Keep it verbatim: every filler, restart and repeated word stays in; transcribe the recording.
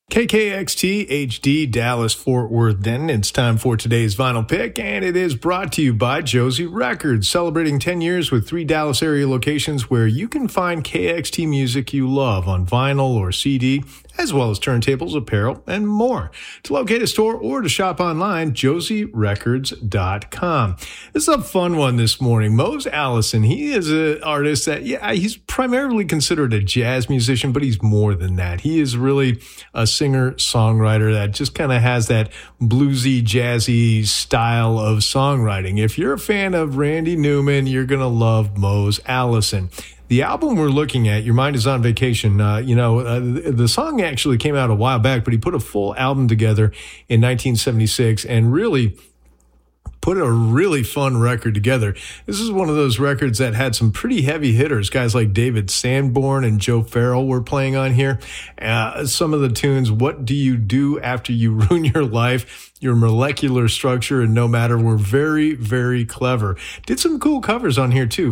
K K X T H D Dallas Fort Worth Denton. It's time for today's vinyl pick, and it is brought to you by Josie Records, celebrating ten years with three Dallas area locations where you can find K X T music you love on vinyl or C D, as well as turntables, apparel, and more. To locate a store or to shop online, josie records dot com. This is a fun one this morning. Mose Allison, he is an artist that, yeah, he's primarily considered a jazz musician, but he's more than that. He is really a singer-songwriter that just kind of has that bluesy, jazzy style of songwriting. If you're a fan of Randy Newman, you're going to love Mose Allison. The album we're looking at, Your Mind is on Vacation, uh, you know, uh, the song actually came out a while back, but he put a full album together in nineteen seventy-six and really put a really fun record together. This is one of those records that had some pretty heavy hitters. Guys like David Sanborn and Joe Farrell were playing on here. Uh, some of the tunes, What Do You Do After You Ruin Your Life, Your Molecular Structure, and No Matter were very, very clever. Did some cool covers on here too.